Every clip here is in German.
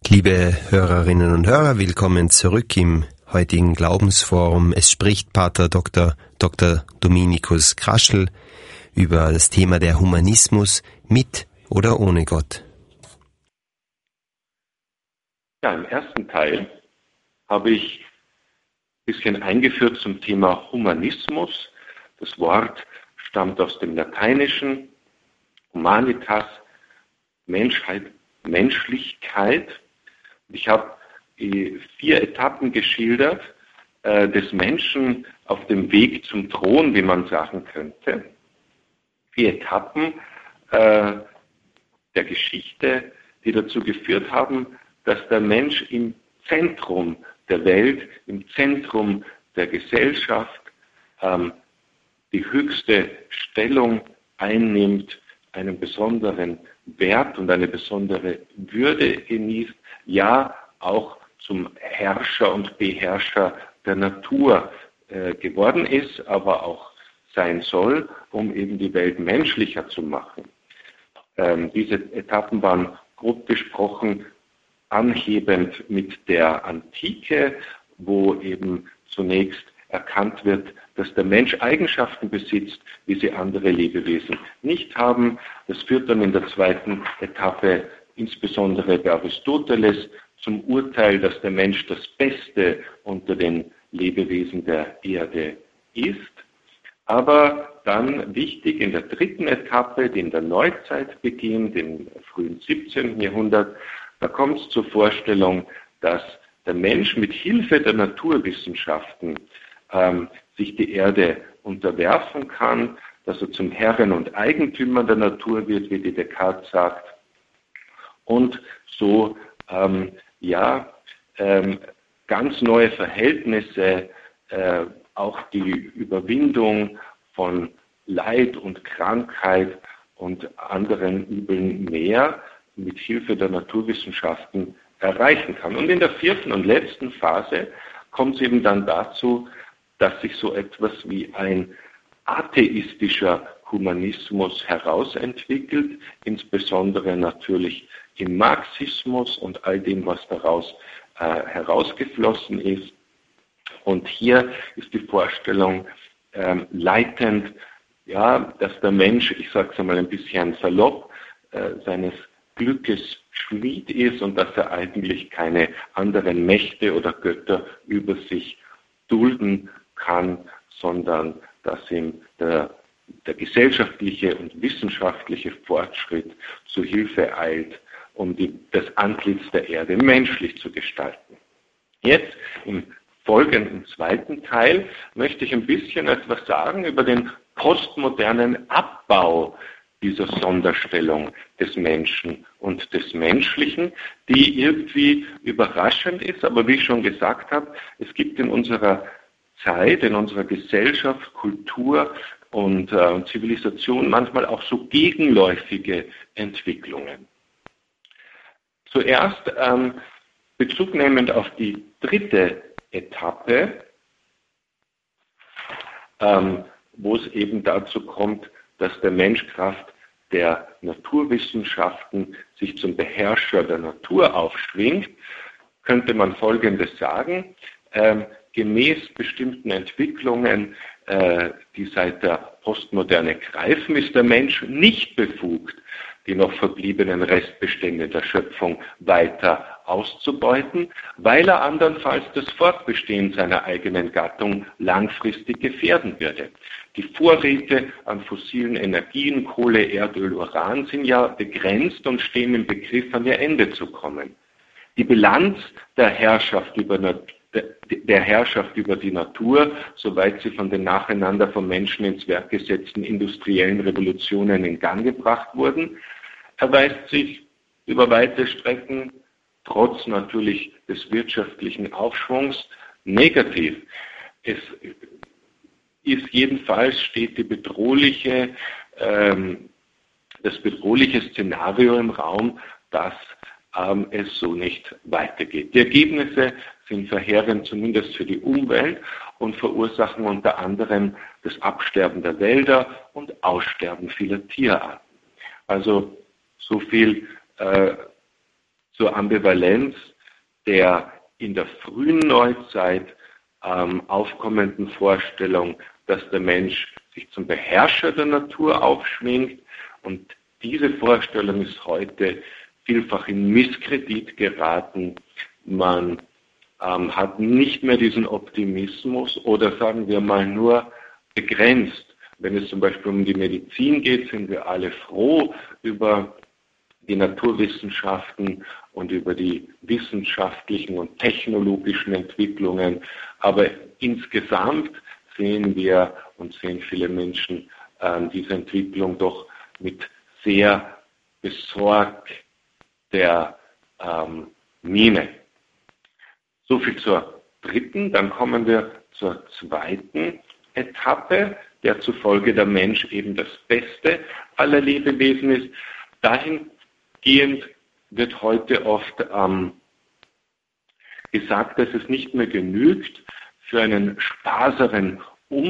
Liebe Hörerinnen und Hörer, willkommen zurück im heutigen Glaubensforum. Es spricht Pater Dr. Dominikus Kraschel über das Thema der Humanismus mit oder ohne Gott. Ja, im ersten Teil habe ich ein bisschen eingeführt zum Thema Humanismus. Das Wort stammt aus dem Lateinischen, Humanitas, Menschheit, Menschlichkeit. Ich habe 4 Etappen geschildert des Menschen auf dem Weg zum Thron, wie man sagen könnte. 4 Etappen der Geschichte, die dazu geführt haben, dass der Mensch im Zentrum der Welt, im Zentrum der Gesellschaft die höchste Stellung einnimmt, einen besonderen Wert und eine besondere Würde genießt, ja auch zum Herrscher und Beherrscher der Natur geworden ist, aber auch sein soll, um eben die Welt menschlicher zu machen. Diese Etappen waren grob gesprochen anhebend mit der Antike, wo eben zunächst erkannt wird, dass der Mensch Eigenschaften besitzt, wie sie andere Lebewesen nicht haben. Das führt dann in der zweiten Etappe insbesondere bei Aristoteles zum Urteil, dass der Mensch das Beste unter den Lebewesen der Erde ist. Aber dann wichtig in der dritten Etappe, die in der Neuzeit beginnt, im frühen 17. Jahrhundert, da kommt es zur Vorstellung, dass der Mensch mit Hilfe der Naturwissenschaften sich die Erde unterwerfen kann, dass er zum Herren und Eigentümer der Natur wird, wie die Descartes sagt, und so ganz neue Verhältnisse, auch die Überwindung von Leid und Krankheit und anderen Übeln mehr mit Hilfe der Naturwissenschaften erreichen kann. Und in der 4. und letzten Phase kommt es eben dann dazu, dass sich so etwas wie ein atheistischer Humanismus herausentwickelt, insbesondere natürlich im Marxismus und all dem, was daraus herausgeflossen ist. Und hier ist die Vorstellung leitend, ja, dass der Mensch, ich sage es einmal ein bisschen salopp, seines Glückes Schmied ist und dass er eigentlich keine anderen Mächte oder Götter über sich dulden kann, sondern dass ihm der gesellschaftliche und wissenschaftliche Fortschritt zu Hilfe eilt, um das Antlitz der Erde menschlich zu gestalten. Jetzt im folgenden zweiten Teil möchte ich ein bisschen etwas sagen über den postmodernen Abbau dieser Sonderstellung des Menschen und des Menschlichen, die irgendwie überraschend ist, aber wie ich schon gesagt habe, es gibt in unserer Zeit, in unserer Gesellschaft, Kultur und Zivilisation manchmal auch so gegenläufige Entwicklungen. Zuerst Bezug nehmend auf die dritte Etappe, wo es eben dazu kommt, dass der Mensch Kraft der Naturwissenschaften sich zum Beherrscher der Natur aufschwingt, könnte man Folgendes sagen. Gemäß bestimmten Entwicklungen, die seit der Postmoderne greifen, ist der Mensch nicht befugt, die noch verbliebenen Restbestände der Schöpfung weiter auszubeuten, weil er andernfalls das Fortbestehen seiner eigenen Gattung langfristig gefährden würde. Die Vorräte an fossilen Energien, Kohle, Erdöl, Uran sind ja begrenzt und stehen im Begriff, an ihr Ende zu kommen. Die Bilanz der Herrschaft über die Natur, soweit sie von den nacheinander vom Menschen ins Werk gesetzten industriellen Revolutionen in Gang gebracht wurden, erweist sich über weite Strecken, trotz natürlich des wirtschaftlichen Aufschwungs, negativ. Es ist jedenfalls, steht das bedrohliche Szenario im Raum, dass es so nicht weitergeht. Die Ergebnisse sind verheerend, zumindest für die Umwelt, und verursachen unter anderem das Absterben der Wälder und Aussterben vieler Tierarten. Also so viel zur Ambivalenz der in der frühen Neuzeit aufkommenden Vorstellung, dass der Mensch sich zum Beherrscher der Natur aufschwingt, und diese Vorstellung ist heute vielfach in Misskredit geraten. Man hat nicht mehr diesen Optimismus oder sagen wir mal nur begrenzt. Wenn es zum Beispiel um die Medizin geht, sind wir alle froh über die Naturwissenschaften und über die wissenschaftlichen und technologischen Entwicklungen. Aber insgesamt sehen wir und sehen viele Menschen diese Entwicklung doch mit sehr besorgter Miene. So viel zur dritten. Dann kommen wir zur zweiten Etappe, der zufolge der Mensch eben das Beste aller Lebewesen ist. Dahingehend wird heute oft gesagt, dass es nicht mehr genügt, für einen sparsameren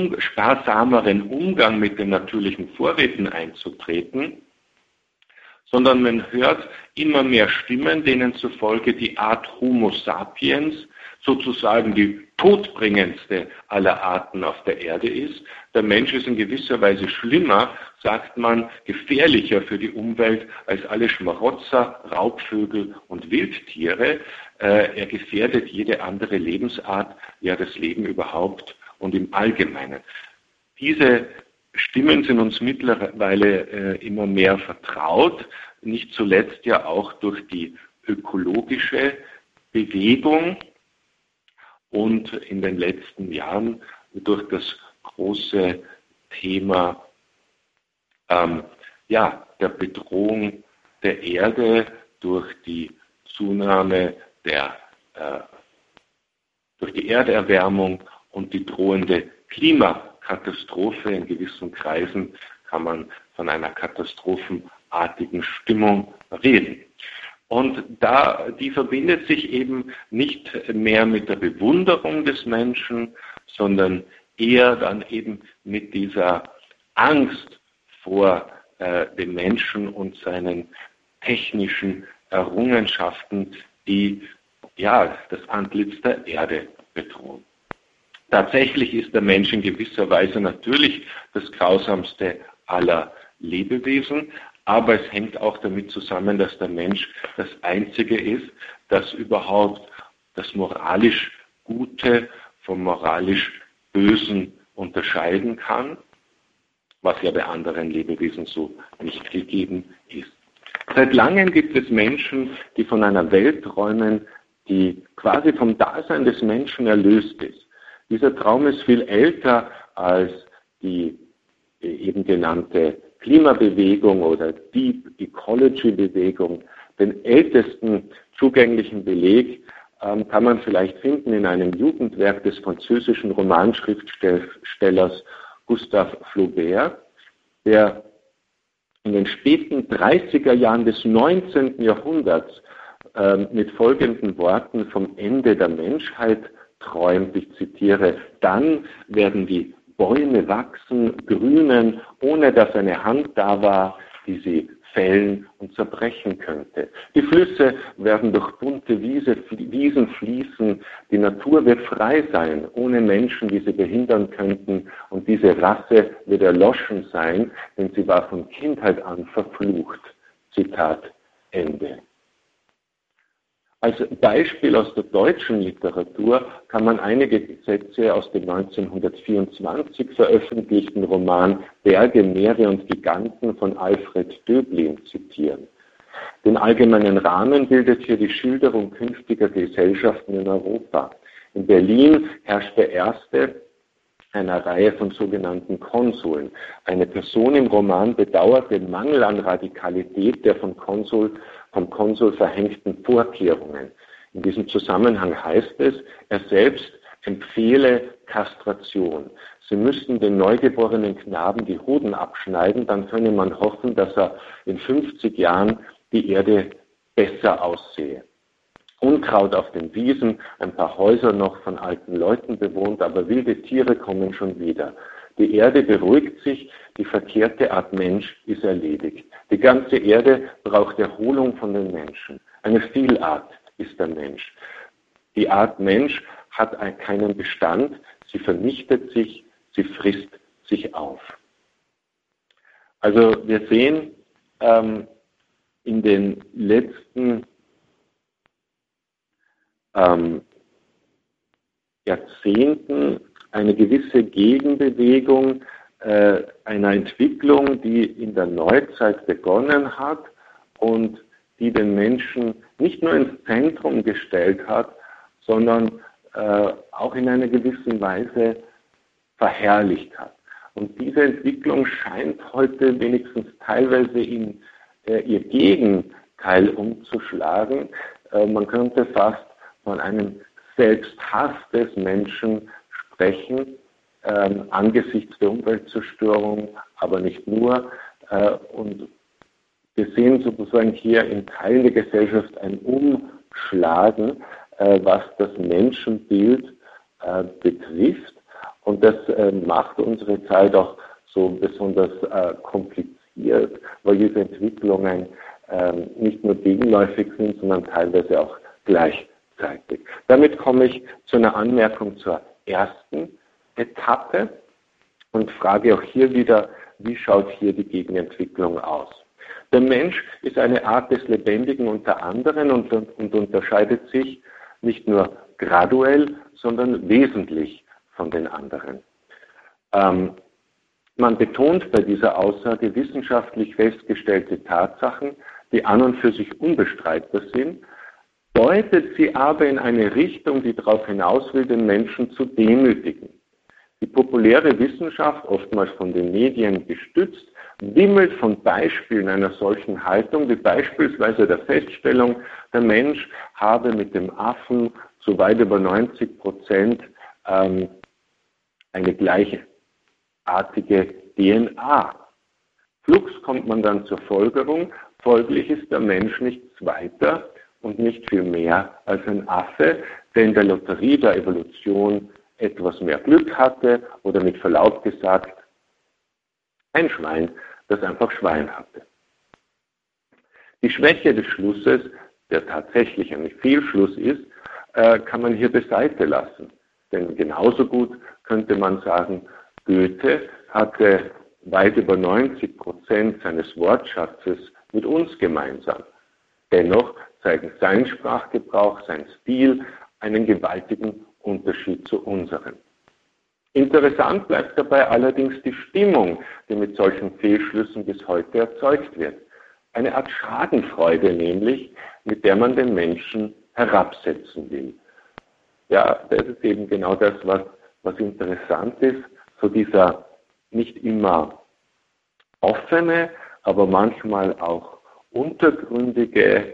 Umgang mit den natürlichen Vorräten einzutreten, sondern man hört immer mehr Stimmen, denen zufolge die Art Homo sapiens sozusagen die todbringendste aller Arten auf der Erde ist. Der Mensch ist in gewisser Weise schlimmer, sagt man, gefährlicher für die Umwelt als alle Schmarotzer, Raubvögel und Wildtiere. Er gefährdet jede andere Lebensart, ja das Leben überhaupt und im Allgemeinen. Diese Stimmen sind uns mittlerweile immer mehr vertraut, nicht zuletzt ja auch durch die ökologische Bewegung und in den letzten Jahren durch das große Thema der Bedrohung der Erde durch die Zunahme durch die Erderwärmung und die drohende Klimakatastrophe. In gewissen Kreisen kann man von einer katastrophenartigen Stimmung reden. Und die verbindet sich eben nicht mehr mit der Bewunderung des Menschen, sondern eher dann eben mit dieser Angst vor dem Menschen und seinen technischen Errungenschaften, die das Antlitz der Erde bedrohen. Tatsächlich ist der Mensch in gewisser Weise natürlich das grausamste aller Lebewesen, aber es hängt auch damit zusammen, dass der Mensch das Einzige ist, das überhaupt das moralisch Gute vom moralisch Bösen unterscheiden kann, was ja bei anderen Lebewesen so nicht gegeben ist. Seit langem gibt es Menschen, die von einer Welt träumen, die quasi vom Dasein des Menschen erlöst ist. Dieser Traum ist viel älter als die eben genannte Klimabewegung oder Deep Ecology Bewegung. Den ältesten zugänglichen Beleg kann man vielleicht finden in einem Jugendwerk des französischen Romanschriftstellers Gustave Flaubert, der in den späten 30er Jahren des 19. Jahrhunderts mit folgenden Worten vom Ende der Menschheit träumt, ich zitiere: Dann werden die Bäume wachsen, grünen, ohne dass eine Hand da war, die sie fällen und zerbrechen könnte. Die Flüsse werden durch bunte Wiesen fließen, die Natur wird frei sein, ohne Menschen, die sie behindern könnten, und diese Rasse wird erloschen sein, denn sie war von Kindheit an verflucht. Zitat Ende. Als Beispiel aus der deutschen Literatur kann man einige Sätze aus dem 1924 veröffentlichten Roman Berge, Meere und Giganten von Alfred Döblin zitieren. Den allgemeinen Rahmen bildet hier die Schilderung künftiger Gesellschaften in Europa. In Berlin herrscht der erste einer Reihe von sogenannten Konsuln. Eine Person im Roman bedauert den Mangel an Radikalität der vom Konsul verhängten Vorkehrungen. In diesem Zusammenhang heißt es, er selbst empfehle Kastration. Sie müssten den neugeborenen Knaben die Hoden abschneiden, dann könne man hoffen, dass er in 50 Jahren die Erde besser aussehe. Unkraut auf den Wiesen, ein paar Häuser noch von alten Leuten bewohnt, aber wilde Tiere kommen schon wieder. Die Erde beruhigt sich, die verkehrte Art Mensch ist erledigt. Die ganze Erde braucht Erholung von den Menschen. Eine Vielart ist der Mensch. Die Art Mensch hat keinen Bestand, sie vernichtet sich, sie frisst sich auf. Also wir sehen in den letzten Jahrzehnten eine gewisse Gegenbewegung einer Entwicklung, die in der Neuzeit begonnen hat und die den Menschen nicht nur ins Zentrum gestellt hat, sondern auch in einer gewissen Weise verherrlicht hat. Und diese Entwicklung scheint heute wenigstens teilweise in ihr Gegenteil umzuschlagen. Man könnte fast von einem Selbsthass des Menschen sprechen, angesichts der Umweltzerstörung, aber nicht nur. Und wir sehen sozusagen hier in Teilen der Gesellschaft ein Umschlagen, was das Menschenbild betrifft. Und das macht unsere Zeit auch so besonders kompliziert, weil diese Entwicklungen nicht nur gegenläufig sind, sondern teilweise auch gleichzeitig. Damit komme ich zu einer Anmerkung zur ersten Etappe und frage auch hier wieder, wie schaut hier die Gegenentwicklung aus? Der Mensch ist eine Art des Lebendigen unter anderen und unterscheidet sich nicht nur graduell, sondern wesentlich von den anderen. Man betont bei dieser Aussage wissenschaftlich festgestellte Tatsachen, die an und für sich unbestreitbar sind, deutet sie aber in eine Richtung, die darauf hinaus will, den Menschen zu demütigen. Die populäre Wissenschaft, oftmals von den Medien gestützt, wimmelt von Beispielen einer solchen Haltung, wie beispielsweise der Feststellung, der Mensch habe mit dem Affen zu weit über 90% eine gleichartige DNA. Flugs kommt man dann zur Folgerung, folglich ist der Mensch nichts weiter und nicht viel mehr als ein Affe, der in der Lotterie der Evolution etwas mehr Glück hatte oder mit Verlaub gesagt, ein Schwein, das einfach Schwein hatte. Die Schwäche des Schlusses, der tatsächlich ein Fehlschluss ist, kann man hier beiseite lassen. Denn genauso gut könnte man sagen, Goethe hatte weit über 90% seines Wortschatzes mit uns gemeinsam. Dennoch zeigen sein Sprachgebrauch, sein Stil einen gewaltigen Unterschied zu unserem. Interessant bleibt dabei allerdings die Stimmung, die mit solchen Fehlschlüssen bis heute erzeugt wird. Eine Art Schadenfreude nämlich, mit der man den Menschen herabsetzen will. Ja, das ist eben genau das, was interessant ist, so dieser nicht immer offene, aber manchmal auch untergründige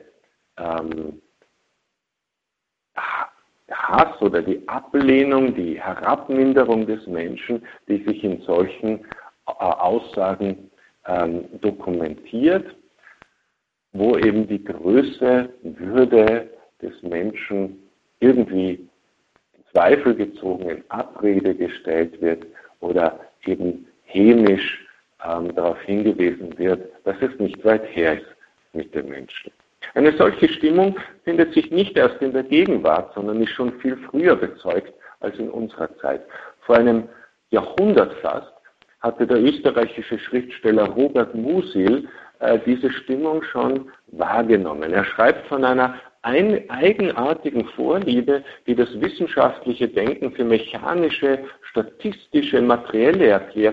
Hass oder die Ablehnung, die Herabminderung des Menschen, die sich in solchen Aussagen dokumentiert, wo eben die Größe, Würde des Menschen irgendwie in Zweifel gezogen, in Abrede gestellt wird oder eben hämisch darauf hingewiesen wird, dass es nicht weit her ist mit den Menschen. Eine solche Stimmung findet sich nicht erst in der Gegenwart, sondern ist schon viel früher bezeugt als in unserer Zeit. Vor einem Jahrhundert fast hatte der österreichische Schriftsteller Robert Musil diese Stimmung schon wahrgenommen. Er schreibt von einer eigenartigen Vorliebe, die das wissenschaftliche Denken für mechanische, statistische, materielle Erklärungen